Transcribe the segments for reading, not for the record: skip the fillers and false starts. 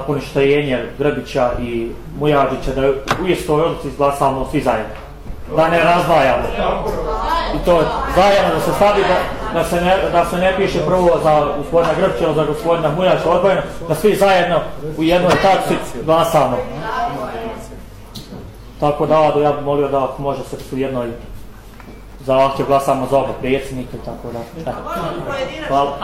poništenje Grbića i Mujažića, da u istoj odluci izglasamo svi zajedno. Da ne razdvajamo. I to zajedno da se stavi, da se ne piše prvo za gospodina Grbića ili za gospodina Mujažića odvojeno, da svi zajedno u jednoj tačci glasamo. Tako da ja bih molio da ako može se u jednoj zahtjev glasamo za oba predsjednika, tako da. Hvala.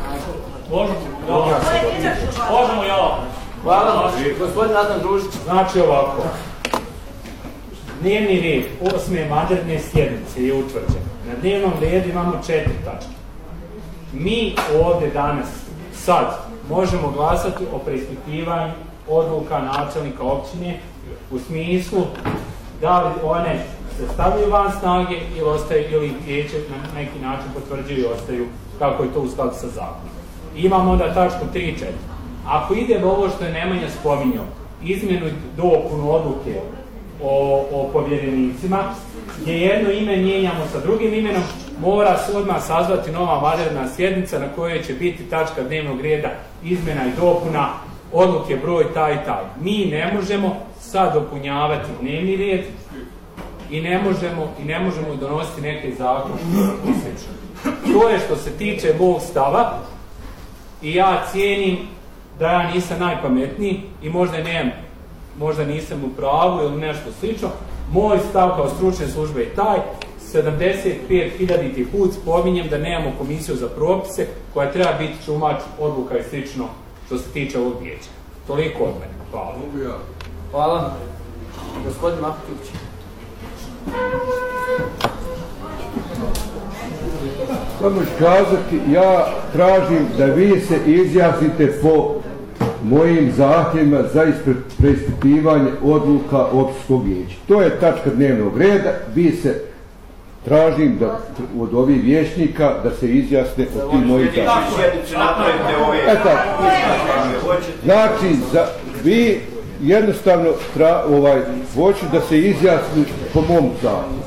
Možemo i ovo. Hvala, gospodin Adnan Družić. Znači ovako, dnevni red 8. vanredne sjednice je utvrđen. Na dnevnom redu imamo 4 tačke. Mi ovdje danas, sad, možemo glasati o preispitivanju odluka načelnika općine u smislu da li one se stavljaju van snage ili ostaju, ili vijeće na neki način potvrđuju i ostaju kako je to u skladu sa zakonom. Imamo onda tačku 3.4. Ako ide ovo što je Nemanja spominjao, izmjenu i dopunu odluke o povjerenicima, gdje jedno ime mijenjamo sa drugim imenom, mora se odmah sazvati nova vanredna sjednica na kojoj će biti tačka dnevnog reda izmjena i dopuna odluke broj taj i taj. Mi ne možemo sad dopunjavati dnevni red i ne možemo donositi neke zakone i slično. To je što se tiče mog stava i ja cijenim da ja nisam najpametniji i možda nisam u pravu ili nešto slično. Moj stav kao stručne službe je taj, 75.000 put spominjem da nemamo komisiju za propise koja treba biti čumač odluka i slično što se tiče ovog vijeća. Toliko od mene. Hvala. Hvala. Gospodin Mahtić. Samo ću kazati, ja tražim da vi se izjasnite po mojim zahtjevima za preispitivanje odluka općinskog vijeća. To je tačka dnevnog reda, vi se tražim da od ovih vijećnika da se izjasne o tim mojih zahtjevima. Znači, vi jednostavno hoću da se izjasni po mom zahtjevu.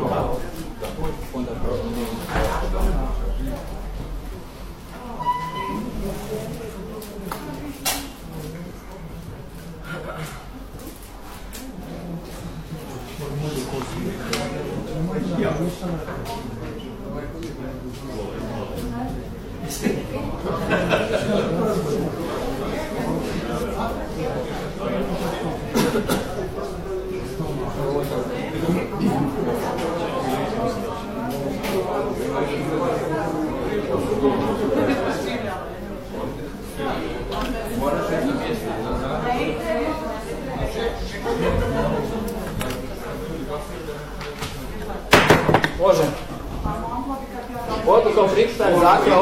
Može. Odluka o prihvatanju zahtjeva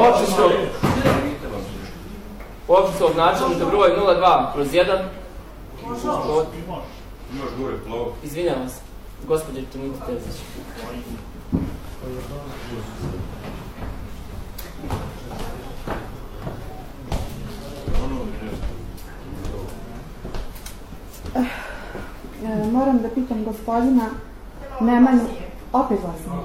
općinskog načelnika broj 02/1. Izvinjavam se. Gospođe Tuniti Tezić. Moram da pitam gospodina Nemanju, opet glasno.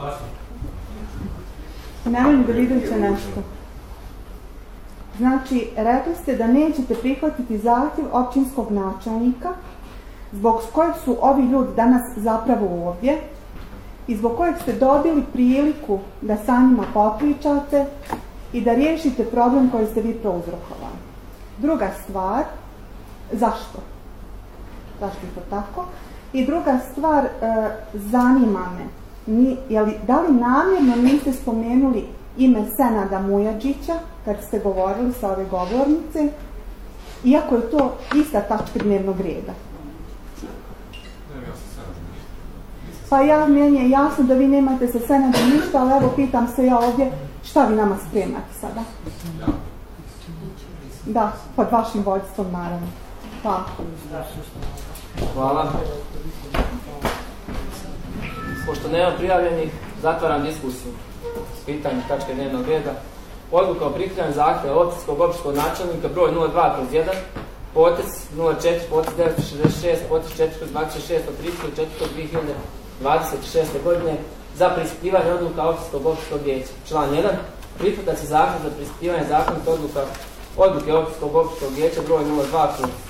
Nemanju Davidovića nešto. Znači, rekli ste da nećete prihvatiti zahtjev općinskog načelnika zbog kojeg su ovi ljudi danas zapravo ovdje i zbog kojeg ste dobili priliku da sa njima popričate i da riješite problem koji ste vi prouzrokovali. Druga stvar, zašto? Zašto je to tako? I druga stvar, zanima me, da li namjerno niste spomenuli ime Senada Mujažića kad ste govorili sa ove govornice, iako je to ista tačka dnevnog reda? Pa meni je jasno da vi nemate sa Senadom ništa, ali evo pitam se ja ovdje, šta vi nama spremate sada? Da, pod vašim vođstvom naravno. Hvala. Hvala. Pošto nema prijavljenih, zatvaram diskusiju. Pitanje tačke dnevnog reda. Odluka o prihvatanju zahtjeva općinskog načelnika broj 02/1, potez 04, potez 966, potez 4/26 od 30.4.2026. godine za preispitivanje odluka općinskog vijeća. Član 1. Prihvata se zahtjev za preispitivanje zakonite odluke općinskog vijeća broj